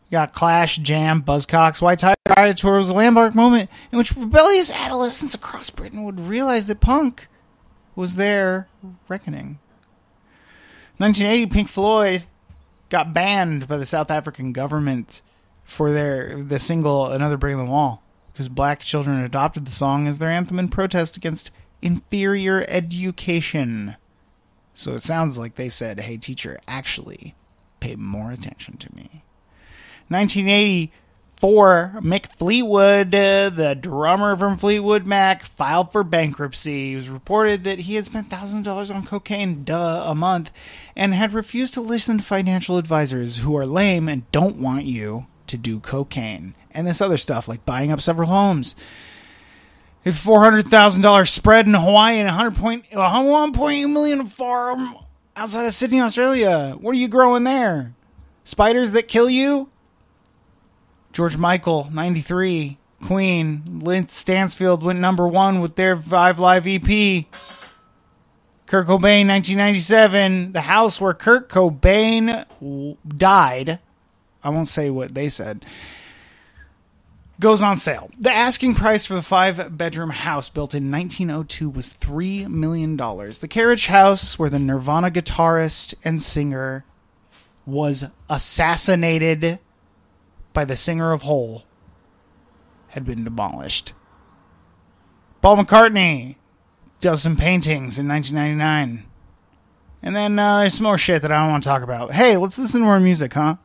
You got Clash, Jam, Buzzcocks, White Tiger Tour was a landmark moment in which rebellious adolescents across Britain would realize that punk was their reckoning. 1980, Pink Floyd got banned by the South African government for the single Another Brick in the Wall because black children adopted the song as their anthem in protest against inferior education. So it sounds like they said, hey, teacher, actually pay more attention to me. 1984, Mick Fleetwood, the drummer from Fleetwood Mac, filed for bankruptcy. It was reported that he had spent thousands of dollars on cocaine, a month, and had refused to listen to financial advisors who are lame and don't want you to do cocaine. And this other stuff, like buying up several homes. A $400,000 spread in Hawaii and $1.8 million farm outside of Sydney, Australia. What are you growing there? Spiders that kill you? George Michael, 93. Queen, Lynn Stansfield went number 1 with their 5 Live EP. Kurt Cobain, 1997. The house where Kurt Cobain died. I won't say what they said. Goes on sale. The asking price for the 5-bedroom house built in 1902 was $3 million. The carriage house where the Nirvana guitarist and singer was assassinated by the singer of Hole had been demolished. Paul McCartney does some paintings in 1999. And then there's some more shit that I don't want to talk about. Hey, let's listen to more music, huh?